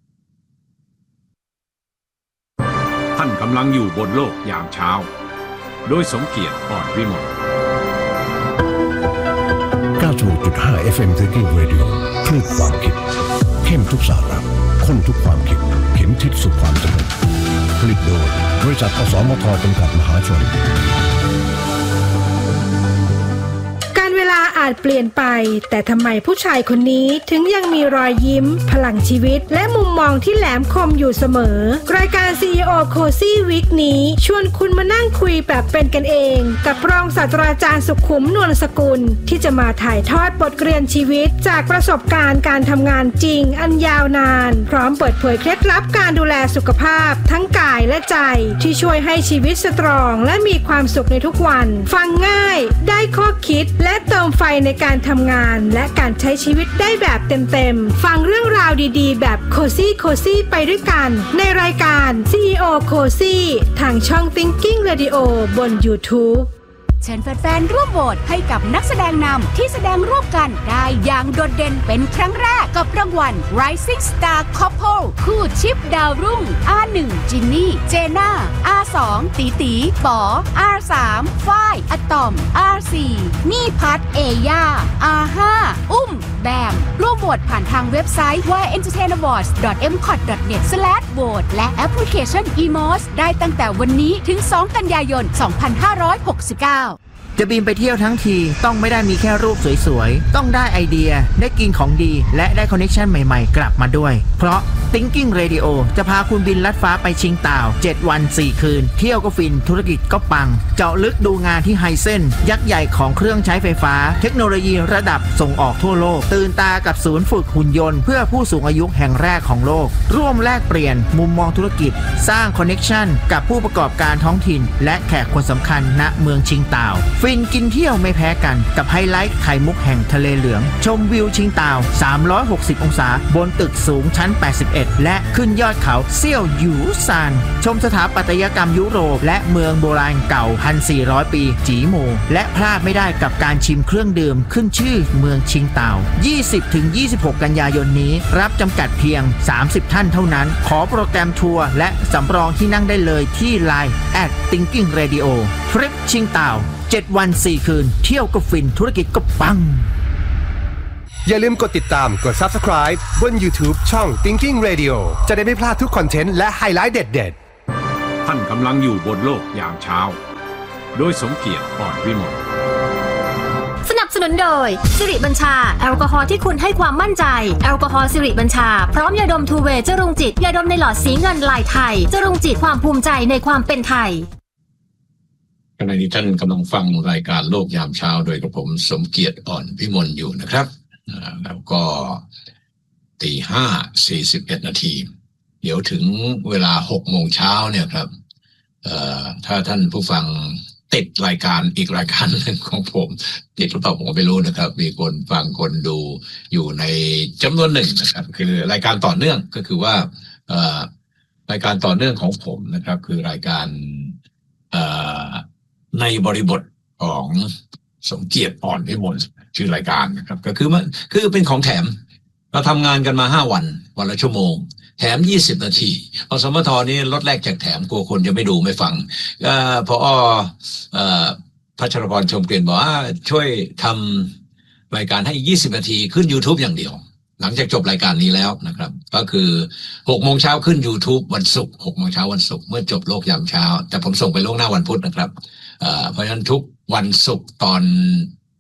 ท่านกำลังอยู่บนโลกยามเช้าโดยสมเกียรติอ่อนวิมลเก้าสิบหกจุดห้า เอฟ เอ็ม Thinking Radio คลื่นความคิดเข้มทุกสาระข้นทุกความคิดเข็มทิศสู่ความสงบผลิตโดยบริษัทอสมทจำกัดมหาชนการเวลาอาจเปลี่ยนไปแต่ทำไมผู้ชายคนนี้ถึงยังมีรอยยิ้มพลังชีวิตและมุมมองที่แหลมคมอยู่เสมอรายการ ซี อี โอ Cozy Week นี้ชวนคุณมานั่งคุยแบบเป็นกันเองกับรองศาสตราจารย์สุขุมนวลสกุลที่จะมาถ่ายทอดบทเรียนชีวิตจากประสบการณ์การทำงานจริงอันยาวนานพร้อมเปิดเผยเคล็ดลับการดูแลสุขภาพทั้งกายและใจที่ช่วยให้ชีวิตสตรองและมีความสุขในทุกวันฟังง่ายได้ข้อคิดและเติมไฟในการทำงานและการใช้ชีวิตได้แบบเต็มๆฟังเรื่องราวดีๆแบบโคซี่โคซี่ไปด้วยกันในรายการ ซี อี โอ Cozy ทางช่อง Thinking Radio บน YouTube เชิญแฟนๆร่วมโหวตให้กับนักแสดงนำที่แสดงร่วมกันได้อย่างโดดเด่นเป็นครั้งแรกกับรางวัล Rising Star Couple คู่ชิปดาวรุ่ง อาร์ หนึ่ง จินนี่ เจน่า อาร์ สอง ตีตีป๋อ อาร์ สาม ฝ้าย อะตอม อาร์ สี่ นี่พัท เอย่า อาร์ ห้า อุ้ม แบมร่วมโหวตผ่านทางเว็บไซต์ วาย เอ็นเตอร์เทน อวอร์ดส์ ดอท เอ็ม คอท ดอท เน็ต สแลช โหวต และแอปพลิเคชัน อี มอส ได้ตั้งแต่วันนี้ถึง สอง กันยายน สองพันห้าร้อยหกสิบเก้าจะบินไปเที่ยวทั้งทีต้องไม่ได้มีแค่รูปสวยๆต้องได้ไอเดียได้กินของดีและได้คอนเนคชั่นใหม่ๆกลับมาด้วยเพราะ Thinking Radio จะพาคุณบินลัดฟ้าไปชิงต่าวเจ็ดวันสี่คืนเที่ยวก็ฟินธุรกิจก็ปังเจาะลึกดูงานที่ไฮเซนยักษ์ใหญ่ของเครื่องใช้ไฟฟ้าเทคโนโลยีระดับส่งออกทั่วโลกตื่นตากับศูนย์ฝึกหุ่นยนต์เพื่อผู้สูงอายุแห่งแรกของโลกร่วมแลกเปลี่ยนมุมมองธุรกิจสร้างคอนเนคชั่นกับผู้ประกอบการท้องถิ่นและแขกคนสำคัญณเมืองชิงต่าวฟินกินเที่ยวไม่แพ้กันกับไฮไลท์ไข่มุกแห่งทะเลเหลืองชมวิวชิงต่าวสามร้อยหกสิบองศาบนตึกสูงชั้นแปดสิบเอ็ดและขึ้นยอดเขาเซี่ยวหยูซานชมสถาปัตยกรรมยุโรปและเมืองโบราณเก่า หนึ่งพันสี่ร้อย ปีจีโมและพลาดไม่ได้กับการชิมเครื่องดื่มขึ้นชื่อเมืองชิงต่าว ยี่สิบถึงยี่สิบหก กันยายนนี้รับจำกัดเพียงสามสิบท่านเท่านั้นขอโปรแกรมทัวร์และสำรองที่นั่งได้เลยที่ ไลน์ แอท Thinking Radio ทริปชิงต่าวเจ็ดวันสี่คืนเที่ยวก็ฟินธุรกิจก็ปังอย่าลืมกดติดตามกด Subscribe บน YouTube ช่อง Thinking Radio จะได้ไม่พลาดทุกคอนเทนต์และไฮไลท์เด็ดๆท่านกำลังอยู่บนโลกยามเช้าโดยสมเกียรติอ่อนวิมลสนับสนุนโดยสิริบัญชาแอลกอฮอล์ที่คุณให้ความมั่นใจแอลกอฮอล์สิริบัญชาพร้อมยาดมทูเวย์จรุงจิตยาดมในหลอดสีเงินลายไทยจรุงจิตความภูมิใจในความเป็นไทยขณะนี้ท่านกำลังฟังรายการโลกยามเช้าโดยกับผมสมเกียรติอ่อนวิมลอยู่นะครับแล้วก็ตีห้าสี่สิบเอ็ดนาทีเดี๋ยวถึงเวลาหกโมงเช้าเนี่ยครับถ้าท่านผู้ฟังติดรายการอีกรายการหนึ่งของผมติดหรือเปล่าผมไม่รู้นะครับมีคนฟังคนดูอยู่ในจำนวนหนึ่งนะครับคือรายการต่อเนื่องก็คือว่ารายการต่อเนื่องของผมนะครับคือรายการในบริบทของสมเกียรติอ่อนวิมลชื่อรายการนะครับก็คือมันคือเป็นของแถมเราทำงานกันมาห้าวันวันละชั่วโมงแถมยี่สิบนาทีอสมทนี่ลดแรกแจกแถมกลัวคนจะไม่ดูไม่ฟังเอ่อพอเอ่อพัชรพรชมเกลียนบอกว่าช่วยทำรายการให้ยี่สิบนาทีขึ้น YouTube อย่างเดียวหลังจากจบรายการนี้แล้วนะครับก็คือหกโมงเช้าขึ้น YouTube วันศุกร์หกโมงเช้าวันศุกร์เมื่อจบโลกยามเช้าแต่ผมส่งไปล่วงหน้าวันพุธนะครับเอ่อเพราะฉะนั้นทุกวันศุกร์ตอน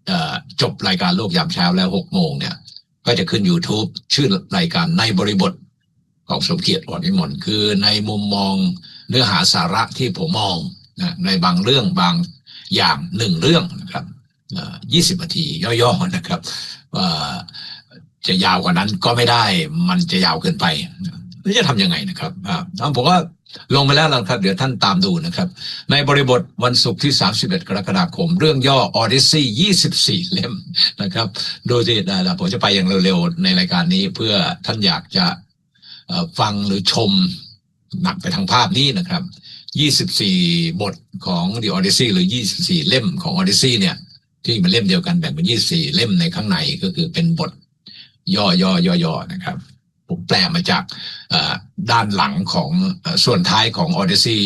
จบรายการโลกยามเช้าแล้วหกโมงเนี่ยก็จะขึ้น YouTube ชื่อรายการในบริบทของสมเกียรติ อ่อนวิมลคือในมุมมองเนื้อหาสาระที่ผมมองนะในบางเรื่องบางอย่างหนึ่งเรื่องนะครับยี่สิบนาทีย่อๆนะครับจะยาวกว่านั้นก็ไม่ได้มันจะยาวเกินไปแล้วจะทำยังไงนะครับผมว่าลงไปแล้วนะครับเดี๋ยวท่านตามดูนะครับในบริบทวันศุกร์ที่สามสิบเอ็ดกรกฎาคมเรื่องย่อ Odyssey ยี่สิบสี่เล่มนะครับโดยที่ผมจะไปอย่างเร็วๆในรายการนี้เพื่อท่านอยากจะฟังหรือชมหนักไปทางภาพนี้นะครับยี่สิบสี่บทของ The Odyssey หรือยี่สิบสี่เล่มของ Odyssey เนี่ยที่เป็นเล่มเดียวกันแบ่งเป็นยี่สิบสี่เล่มในข้างในก็คือเป็นบทย่อๆๆๆนะครับผมแปลมาจากด้านหลังของส่วนท้ายของ Odyssey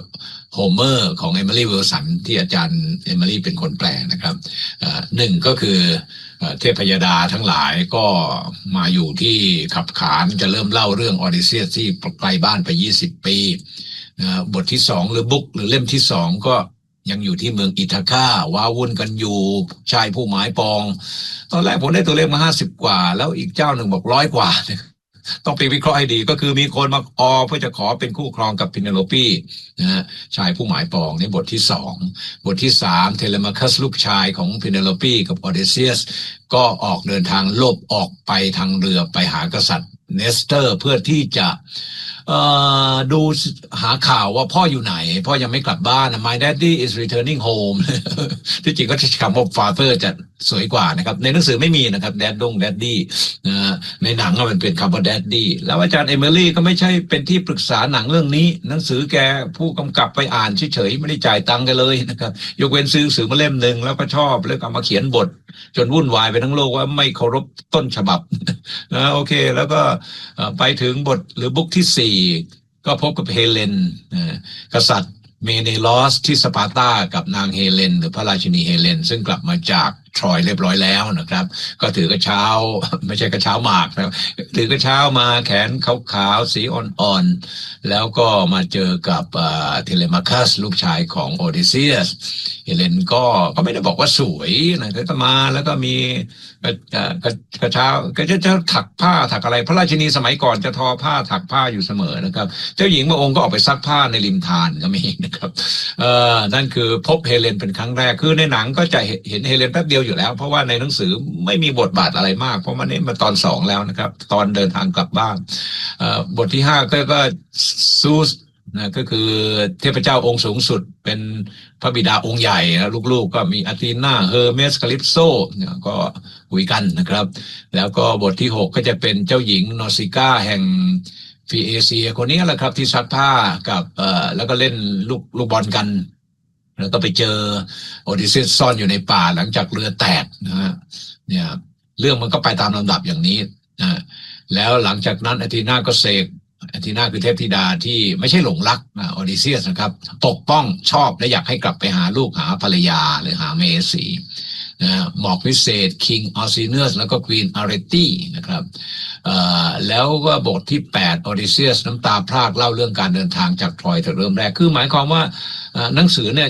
Homer ของ Emily Wilson ที่อาจารย์ Emily เป็นคนแปลนะครับหนึ่งก็คือเทพยดาทั้งหลายก็มาอยู่ที่ขับขานจะเริ่มเล่าเรื่อง Odyssey ที่ไกลบ้านไปยี่สิบปีบทที่สองหรือบุ๊กหรือเล่มที่สองก็ยังอยู่ที่เมืองอิทาคาว้าวุ่นกันอยู่ชายผู้หมายปองตอนแรกผมได้ตัวเลขมาห้าสิบกว่าแล้วอีกเจ้าหนึ่งบอกร้อยกว่าต้องไปวิเคราะห์ให้ดีก็คือมีคนมาออเพื่อจะขอเป็นคู่ครองกับพิเนโลปีนะฮะชายผู้หมายปองนี่บทที่สองบทที่สามเทเลมาคัสลูกชายของพิเนโลปีกับออเดเซียสก็ออกเดินทางลบออกไปทางเรือไปหากษัตริย์เนสเตอร์เพื่อที่จะดูหาข่าวว่าพ่ออยู่ไหนพ่อยังไม่กลับบ้าน My daddy is returning home ที่จริงก็จะคำว่า father จะสวยกว่านะครับในหนังสือไม่มีนะครับ dad ดง daddy นะในหนังมันเป็นคำว่า daddy แล้วอาจารย์เอมิลี่ก็ไม่ใช่เป็นที่ปรึกษาหนังเรื่องนี้หนังสือแกผู้กำกับไปอ่านเฉยๆไม่ได้จ่ายตังค์กันเลยนะครับยกเว้นซื้อหนังสือมาเล่มหนึ่งแล้วก็ชอบแล้วก็มาเขียนบทจนวุ่นวายไปทั้งโลกว่าไม่เคารพต้นฉบับนะโอเคแล้วก็ไปถึงบทหรือบุ๊กที่สี่ก็พบกับเฮเลนกษัตริย์เมเนลอสที่สปาร์ตากับนางเฮเลนหรือพระราชินีเฮเลนซึ่งกลับมาจากทรอยเรียบร้อยแล้วนะครับก็ถือกระเช้าไม่ใช่กระเช้าหมากนะถือกระเช้ามาแขนขาวๆสีอ่อนๆแล้วก็มาเจอกับเทเลมาคัสลูกชายของโอดิซีอัสเฮเลนก็ก็ไม่ได้บอกว่าสวยนะก็มาแล้วก็มีกระเช้าก็จะถักผ้าถักอะไรพระราชินีสมัยก่อนจะทอผ้าถักผ้าอยู่เสมอนะครับเจ้าหญิงพระองค์ก็ออกไปซักผ้าในริมทานก็มีนะครับเอ่อนั่นคือพบเฮเลนเป็นครั้งแรกคือในหนังก็จะเห็นเฮเลนแป๊บเดียวอยู่แล้วเพราะว่าในหนังสือไม่มีบทบาทอะไรมากเพราะมันนี่มาตอนสองแล้วนะครับตอนเดินทางกลับบ้านเอ่อบทที่ห้าก็ก็ซูสนะก็คือเทพเจ้าองค์สูงสุดเป็นพระบิดาองค์ใหญ่แล้วลูกๆก็มีอาธีนาเฮอร์เมสคาลิปโซเนี่ยก็คุยกันนะครับแล้วก็บทที่หกก็จะเป็นเจ้าหญิงนอซิก้าแห่งฟีเอเชียคนนี้แหละครับที่ซักผ้ากับเอ่อแล้วก็เล่นลูกลูกบอลกันแล้วก็ไปเจอโอดิซีสซ่อนอยู่ในป่าหลังจากเรือแตกนะฮะเนี่ยเรื่องมันก็ไปตามลำดับอย่างนี้นะแล้วหลังจากนั้นอาธีนาก็เสกอาธีนาคือเทพธิดาที่ไม่ใช่หลงรักออดิเซียสนะครับปกป้องชอบและอยากให้กลับไปหาลูกหาภรรยาหรือหาเมสีนะหมอกวิเศษคิงออซิเนสแล้วก็ควีนอาเรตี้นะครับแล้วก็บทที่แปดออดิเซียสน้ำตาพรากเล่าเรื่องการเดินทางจากทรอยแต่เริ่มแรกคือหมายความว่าหนังสือเนี่ย